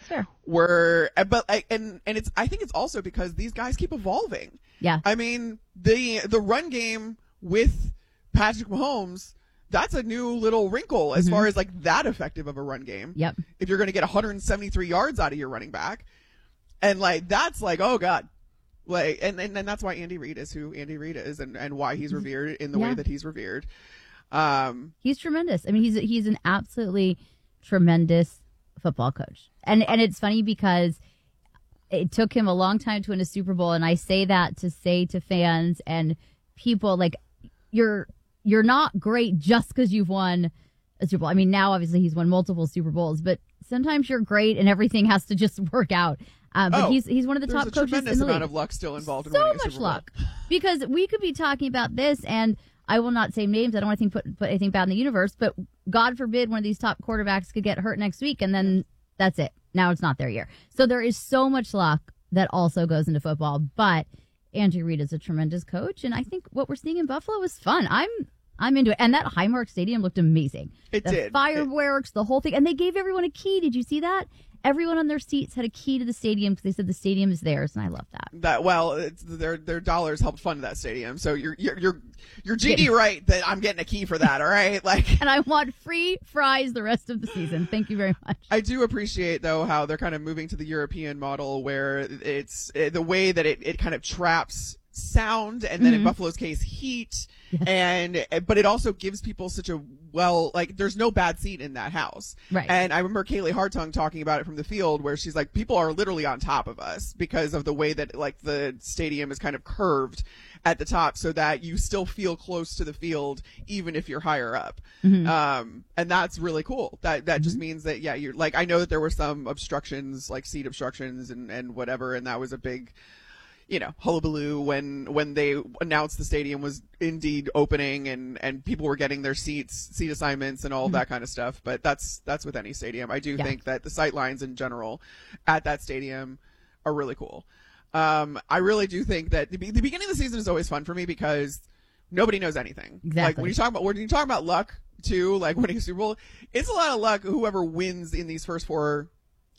fair. I think it's also because these guys keep evolving. Yeah. I mean, the run game with Patrick Mahomes, that's a new little wrinkle as far as like that effective of a run game. Yep. If you're going to get 173 yards out of your running back, and like that's like, oh God. Like, and that's why Andy Reid is who Andy Reid is, and why he's revered in the way that he's revered. He's tremendous. I mean, he's an absolutely tremendous football coach. And it's funny because it took him a long time to win a Super Bowl, and I say that to say to fans and people, like, you're not great just because you've won a Super Bowl. I mean, now obviously he's won multiple Super Bowls, but sometimes you're great and everything has to just work out. But he's one of the top coaches in the league. There's a tremendous amount of luck still involved in winning a Super Bowl. So much luck. Because we could be talking about this, and I will not say names. I don't want to put anything bad in the universe, but God forbid one of these top quarterbacks could get hurt next week, and then that's it. Now it's not their year. So there is so much luck that also goes into football. But Andy Reid is a tremendous coach, and I think what we're seeing in Buffalo is fun. I'm into it. And that Highmark Stadium looked amazing. It did. Fireworks, the whole thing. And they gave everyone a key. Did you see that? Everyone on their seats had a key to the stadium because they said the stadium is theirs, and I love that. Their dollars helped fund that stadium, so you're GD right that I'm getting a key for that. All right, like, and I want free fries the rest of the season. Thank you very much. I do appreciate though how they're kind of moving to the European model where it's the way that it kind of traps sound and then in Buffalo's case heat. But it also gives people such a there's no bad seat in that house. Right. And I remember Kaylee Hartung talking about it from the field where she's like, people are literally on top of us because of the way that like the stadium is kind of curved at the top so that you still feel close to the field even if you're higher up. And that's really cool. That just means that, you're like, I know that there were some obstructions, like seat obstructions and whatever, and that was a big, hullabaloo when they announced the stadium was indeed opening and people were getting their seat assignments and all that kind of stuff. But that's with any stadium. I do think that the sight lines in general at that stadium are really cool. I really do think that the beginning of the season is always fun for me because nobody knows anything. Exactly. Like when you talk about luck too, like winning a Super Bowl, it's a lot of luck whoever wins in these first four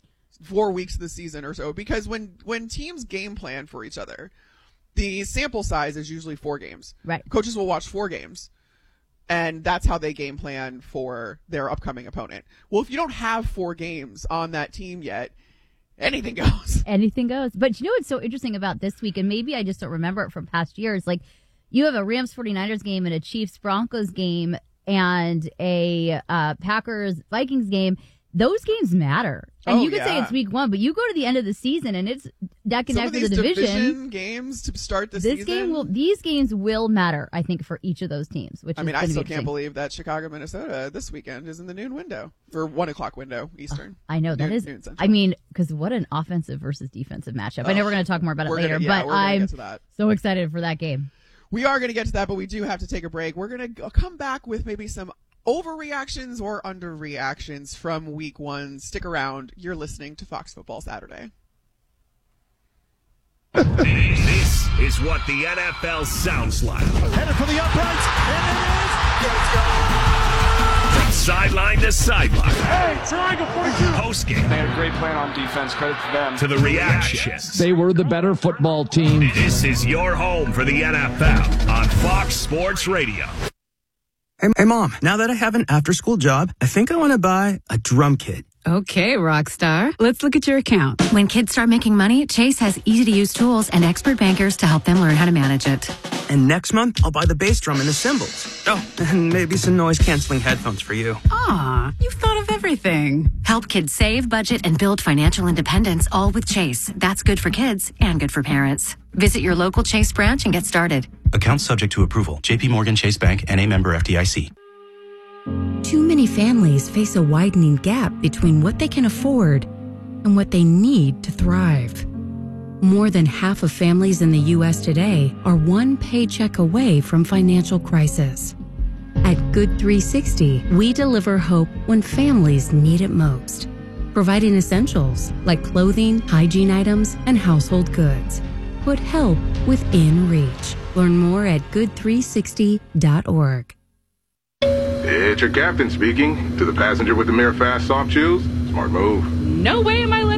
weeks of the season or so, because when teams game plan for each other, the sample size is usually 4 games. Right. Coaches will watch 4 games, and that's how they game plan for their upcoming opponent. Well, if you don't have 4 games on that team yet, anything goes. Anything goes. But you know what's so interesting about this week, and maybe I just don't remember it from past years, like you have a Rams 49ers game and a Chiefs Broncos game and a Packers Vikings game. Those games matter. And you could say it's week 1, but you go to the end of the season and it's neck and neck for the division games to start the season. These games will matter, I think, for each of those teams. I still can't believe that Chicago, Minnesota this weekend is in the noon window or 1 o'clock window Eastern. I know that is. I mean, because what an offensive versus defensive matchup. I know we're going to talk more about it later, but I'm so excited for that game. We are going to get to that, but we do have to take a break. We're going to come back with maybe some overreactions or underreactions from week 1. Stick around. You're listening to Fox Football Saturday. This is what the NFL sounds like. Headed for the uprights, and it is. From sideline to sideline. Hey, triangle 42. Post-game. They had a great plan on defense. Credit to them. To the reactions. They were the better football team. This is your home for the NFL on Fox Sports Radio. Hey, Mom, now that I have an after-school job, I think I want to buy a drum kit. Okay, Rockstar. Let's look at your account. When kids start making money, Chase has easy-to-use tools and expert bankers to help them learn how to manage it. And next month, I'll buy the bass drum and the cymbals. Oh, and maybe some noise-canceling headphones for you. Aw, you've thought of everything. Help kids save, budget, and build financial independence, all with Chase. That's good for kids and good for parents. Visit your local Chase branch and get started. Account subject to approval. JP Morgan Chase Bank, N.A. member FDIC. Too many families face a widening gap between what they can afford and what they need to thrive. More than half of families in the U.S. today are one paycheck away from financial crisis. At Good 360, we deliver hope when families need it most, providing essentials like clothing, hygiene items, and household goods. Put help within reach. Learn more at good360.org. It's your captain speaking. To the passenger with the mirror fast soft shoes, smart move. No way am I